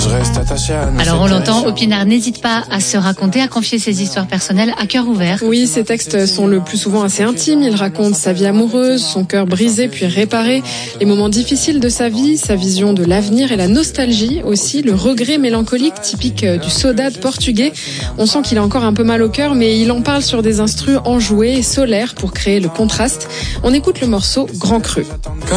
je reste attaché à nous. Alors on l'entend, Opinard n'hésite pas à se raconter, à confier ses histoires personnelles à cœur ouvert. Oui, ces textes sont le plus souvent assez intimes. Il raconte sa vie amoureuse, son cœur brisé puis réparé, les moments difficiles de sa vie, sa vision de l'avenir et la nostalgie aussi, le regret mélancolique typique du saudade portugais. On sent qu'il a encore un peu mal au cœur, mais il en parle sur des instrus enjoués et solaires pour créer le contraste. On écoute le morceau Grand Cru.